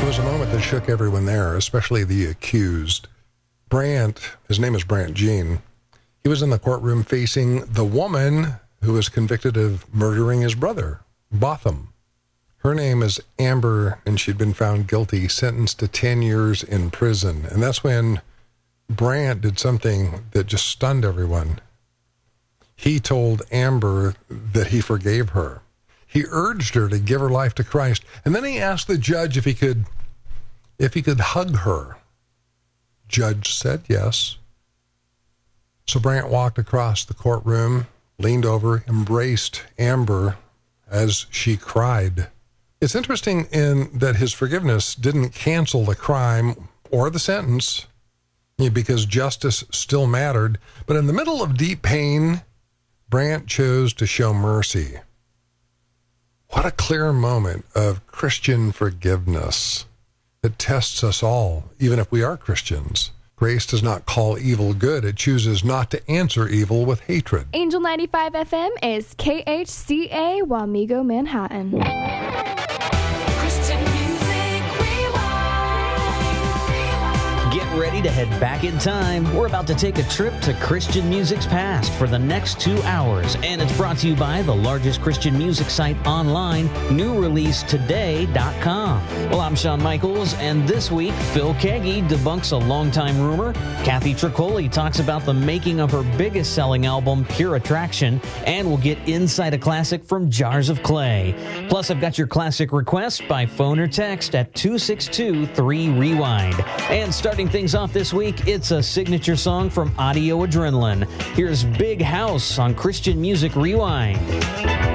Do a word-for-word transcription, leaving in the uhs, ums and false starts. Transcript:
It was a moment that shook everyone there, especially the accused. Brant, his name is Brant Jean, he was in the courtroom facing the woman who was convicted of murdering his brother, Botham. Her name is Amber, and she'd been found guilty, sentenced to ten years in prison. And that's when Brant did something that just stunned everyone. He told Amber that he forgave her. He urged her to give her life to Christ. And then he asked the judge if he could, if he could hug her. Judge said yes. So Brant walked across the courtroom, leaned over, embraced Amber as she cried. It's interesting in that his forgiveness didn't cancel the crime or the sentence, because justice still mattered. But in the middle of deep pain, Brant chose to show mercy. What a clear moment of Christian forgiveness. It tests us all, even if we are Christians. Grace does not call evil good. It chooses not to answer evil with hatred. Angel ninety-five F M is K H C A, Wamego, Manhattan. Get ready to head back in time. We're about to take a trip to Christian music's past for the next two hours, and it's brought to you by the largest Christian music site online, new release today dot com. Well, I'm Shawn Michaels, and this week, Phil Keaggy debunks a longtime rumor, Kathy Tricoli talks about the making of her biggest-selling album, Pure Attraction, and we'll get inside a classic from Jars of Clay. Plus, I've got your classic request by phone or text at two six two, three, rewind. And starting things off this week, it's a signature song from Audio Adrenaline. Here's Big House on Christian Music Rewind.